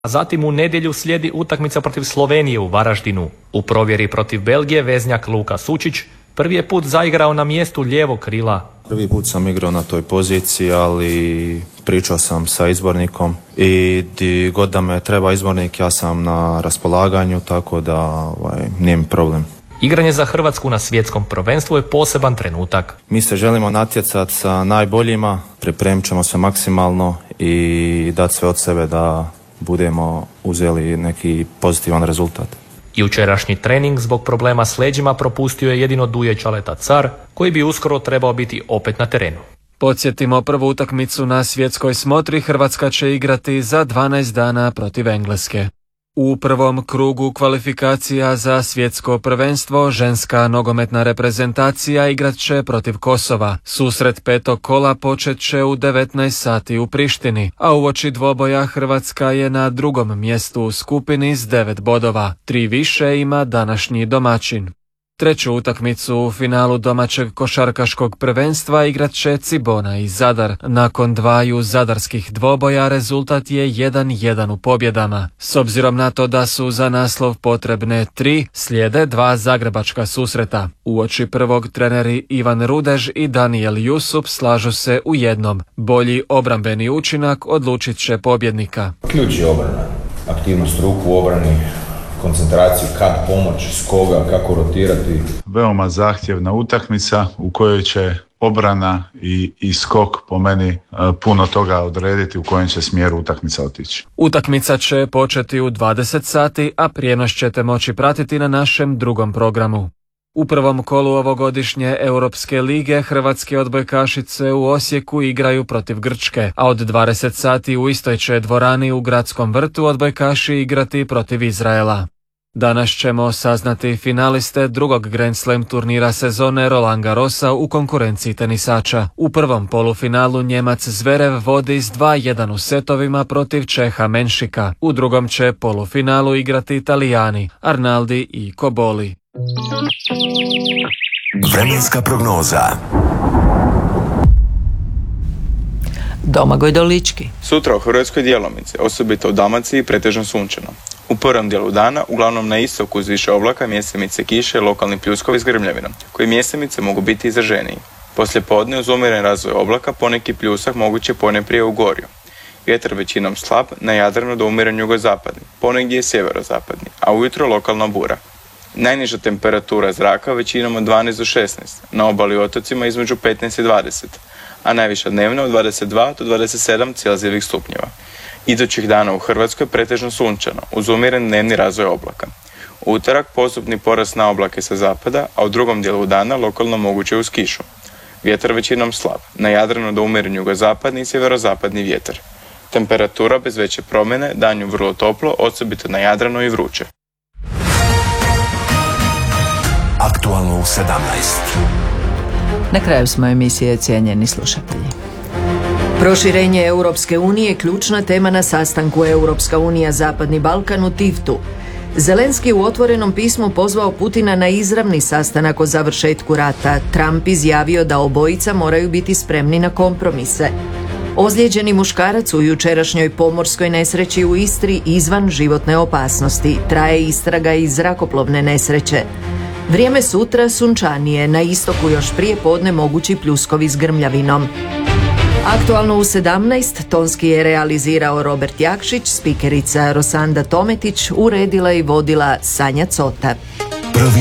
A zatim u nedjelju slijedi utakmica protiv Slovenije u Varaždinu. U provjeri protiv Belgije veznjak Luka Sučić prvi je put zaigrao na mjestu lijevog krila. Prvi put sam igrao na toj poziciji, ali pričao sam sa izbornikom i di god da me treba izbornik, ja sam na raspolaganju, tako da nije mi problem. Igranje za Hrvatsku na svjetskom prvenstvu je poseban trenutak. Mi se želimo natjecati sa najboljima, pripremit ćemo se maksimalno i dati sve od sebe da budemo uzeli neki pozitivan rezultat. Jučerašnji trening zbog problema s leđima propustio je jedino Duje Čaleta Car, koji bi uskoro trebao biti opet na terenu. Podsjetimo, prvu utakmicu na svjetskoj smotri Hrvatska će igrati za 12 dana protiv Engleske. U prvom krugu kvalifikacija za svjetsko prvenstvo ženska nogometna reprezentacija igrat će protiv Kosova. Susret petog kola počet će u 19 sati u Prištini, a uoči dvoboja Hrvatska je na drugom mjestu u skupini s 9 bodova. 3 više ima današnji domaćin. Treću utakmicu u finalu domaćeg košarkaškog prvenstva igrat će Cibona i Zadar. Nakon dvaju zadarskih dvoboja rezultat je 1-1 u pobjedama. S obzirom na to da su za naslov potrebne 3, slijede 2 zagrebačka susreta. Uoči prvog treneri Ivan Rudež i Daniel Jusup slažu se u jednom. Bolji obrambeni učinak odlučit će pobjednika. Ključ je obrana, aktivnost ruku u obrani, koncentraciju, kad pomoć, s koga, kako rotirati. Veoma zahtjevna utakmica u kojoj će obrana i skok po meni puno toga odrediti u kojem će smjeru utakmica otići. Utakmica će početi u 20 sati, a prijenos ćete moći pratiti na našem drugom programu. U prvom kolu ovogodišnje Europske lige hrvatske odbojkašice u Osijeku igraju protiv Grčke, a od 20 sati u istoj će dvorani u Gradskom vrtu odbojkaši igrati protiv Izraela. Danas ćemo saznati finaliste drugog Grand Slam turnira sezone Roland Garrosa u konkurenciji tenisača. U prvom polufinalu Njemac Zverev vodi s 2-1 u setovima protiv Čeha Menšika. U drugom će polufinalu igrati Italijani Arnaldi i Koboli. Vremenska prognoza. Domagoj Dolički. Sutra u Hrvatskoj djelomice, osobito u Dalmaciji pretežno sunčano. U prvom dijelu dana, uglavnom na istoku uz više oblaka, mjesemice kiše i lokalni pljuskovi s grmljavinom, koji mjesemice mogu biti izraženiji. Poslije podne uz umjeren razvoj oblaka poneki pljusak moguće ponajprije u Gorju. Vjetar većinom slab, na Jadranu do umjeren jugozapadni, ponegdje i sjeverozapadni, a ujutro lokalna bura. Najniža temperatura zraka većinom od 12 do 16, na obali i otocima između 15 i 20, a najviša dnevna od 22 do 27 celzijevih stupnjeva. Idućih dana u Hrvatskoj pretežno sunčano, uz umjeren dnevni razvoj oblaka. U utorak postupni porast na oblake sa zapada, a u drugom dijelu dana lokalno moguće uz kišu. Vjetar većinom slab, na Jadranu do umjeren jugozapadni i sjeverozapadni vjetar. Temperatura bez veće promjene, danju vrlo toplo, osobito na Jadranu i vruće. Aktualno u 17. Na kraju smo emisije, cijenjeni slušatelji. Proširenje Europske unije ključna tema na sastanku Europska unija Zapadni Balkan u Tivtu. Zelenski u otvorenom pismu pozvao Putina na izravni sastanak o završetku rata. Trump izjavio da obojica moraju biti spremni na kompromise. Ozlijeđeni muškarac u jučerašnjoj pomorskoj nesreći u Istri izvan životne opasnosti. Traje istraga iz zrakoplovne nesreće. Vrijeme sutra sunčanije, na istoku još prije podne mogući pljuskovi s grmljavinom. Aktualno u 17, tonski je realizirao Robert Jakšić, spikerica Rosanda Tometić, uredila i vodila Sanja Cota.